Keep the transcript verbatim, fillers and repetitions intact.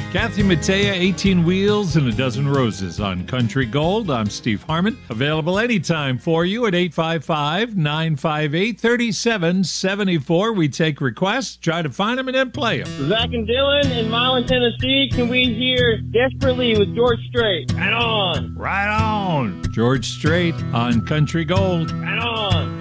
Kathy Mattea, eighteen Wheels and a Dozen Roses on Country Gold. I'm Steve Harmon. Available anytime for you at eight five five, nine five eight, three seven seven four. We take requests, try to find them, and then play them. Zach and Dylan in Milan, Tennessee. Can we hear Desperately with George Strait? Right on. Right on. George Strait on Country Gold. Right on.